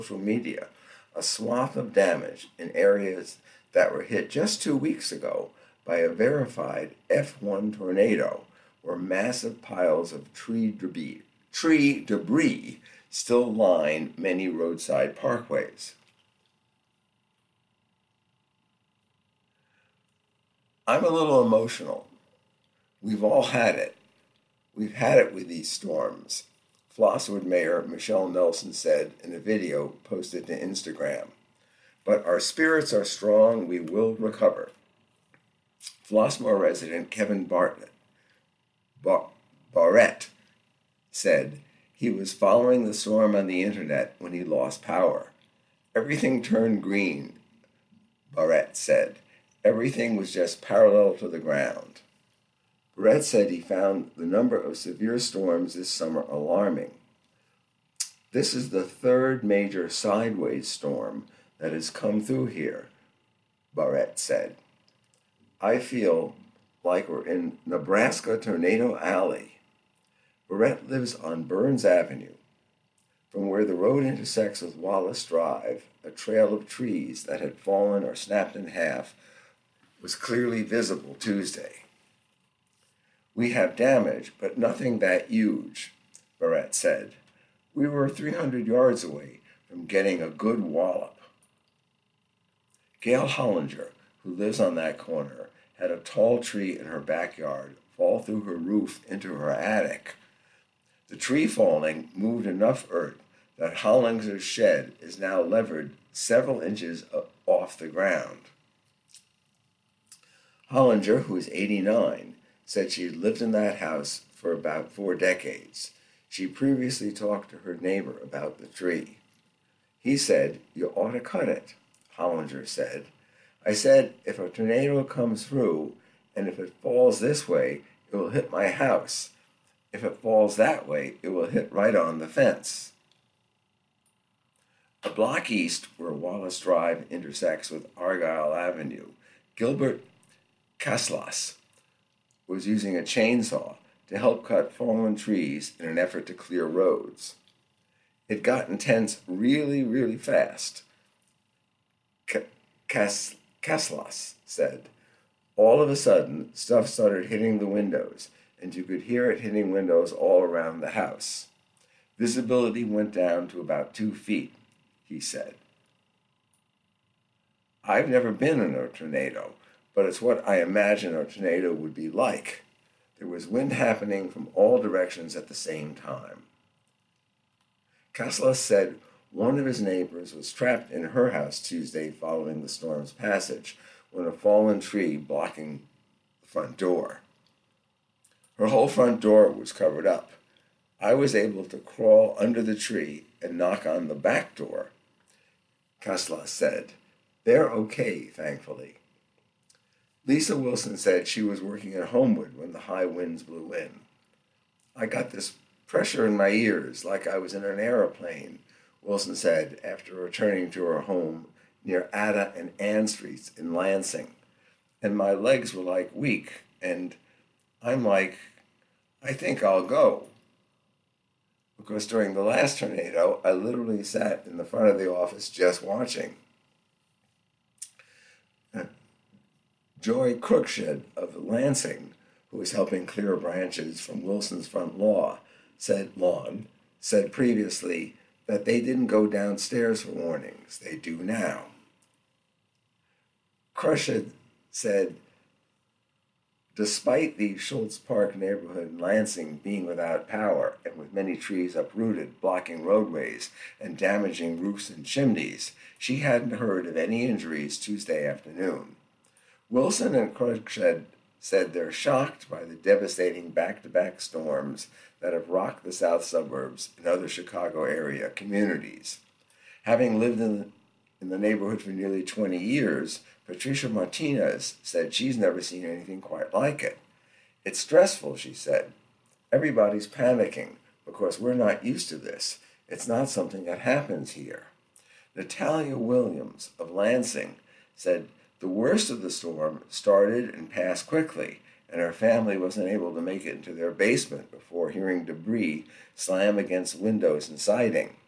social media a swath of damage in areas that were hit just 2 weeks ago by a verified F1 tornado, where massive piles of tree debris still line many roadside parkways. I'm a little emotional. We've all had it. We've had it with these storms, Flosswood Mayor Michelle Nelson said in a video posted to Instagram. But our spirits are strong, we will recover. Flossmoor resident Kevin Barrett said he was following the storm on the internet when he lost power. Everything turned green, Barrett said. Everything was just parallel to the ground. Barrett said he found the number of severe storms this summer alarming. This is the third major sideways storm that has come through here, Barrett said. I feel like we're in Nebraska Tornado Alley. Barrett lives on Burns Avenue. From where the road intersects with Wallace Drive, a trail of trees that had fallen or snapped in half was clearly visible Tuesday. We have damage, but nothing that huge, Barrett said. We were 300 yards away from getting a good wallop. Gail Hollinger, who lives on that corner, had a tall tree in her backyard fall through her roof into her attic. The tree falling moved enough earth that Hollinger's shed is now levered several inches off the ground. Hollinger, who is 89, said she had lived in that house for about 4 decades. She previously talked to her neighbor about the tree. He said, "You ought to cut it," Hollinger said. I said, if a tornado comes through, and if it falls this way, it will hit my house. If it falls that way, it will hit right on the fence. A block east, where Wallace Drive intersects with Argyle Avenue, Gilbert Kaslas was using a chainsaw to help cut fallen trees in an effort to clear roads. It got intense really, really fast. Kaslas said, all of a sudden, stuff started hitting the windows, and you could hear it hitting windows all around the house. Visibility went down to about 2 feet, he said. I've never been in a tornado, but it's what I imagine a tornado would be like. There was wind happening from all directions at the same time. Kaslas said one of his neighbors was trapped in her house Tuesday following the storm's passage when a fallen tree blocking the front door. Her whole front door was covered up. I was able to crawl under the tree and knock on the back door, Kaslas said. They're okay, thankfully. Lisa Wilson said she was working at Homewood when the high winds blew in. I got this pressure in my ears like I was in an airplane, Wilson said after returning to her home near Ada and Ann Streets in Lansing. And my legs were like weak, and I'm like, I think I'll go. Because during the last tornado, I literally sat in the front of the office just watching. Joy Crookshed of Lansing, who was helping clear branches from Wilson's front lawn, said previously that they didn't go downstairs for warnings. They do now. Crookshed said, despite the Schultz Park neighborhood in Lansing being without power and with many trees uprooted, blocking roadways and damaging roofs and chimneys, she hadn't heard of any injuries Tuesday afternoon. Wilson and Crookshed said they're shocked by the devastating back-to-back storms that have rocked the south suburbs and other Chicago area communities. Having lived in the neighborhood for nearly 20 years, Patricia Martinez said she's never seen anything quite like it. It's stressful, she said. Everybody's panicking because we're not used to this. It's not something that happens here. Natalia Williams of Lansing said the worst of the storm started and passed quickly, and her family wasn't able to make it into their basement before hearing debris slam against windows and siding.